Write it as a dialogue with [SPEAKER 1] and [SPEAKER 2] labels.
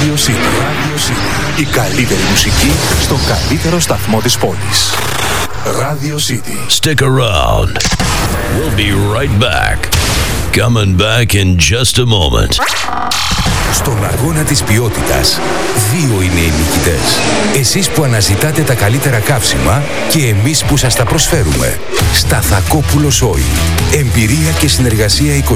[SPEAKER 1] Radio City. Η καλύτερη μουσική στο καλύτερο σταθμό της πόλης. Radio City.
[SPEAKER 2] Stick around. We'll be right back. Coming back in just a moment.
[SPEAKER 3] Στον αγώνα της ποιότητας, δύο είναι οι νικητές. Εσείς που αναζητάτε τα καλύτερα καύσιμα και εμείς που σας τα προσφέρουμε. Σταθακόπουλος Oil. Εμπειρία και συνεργασία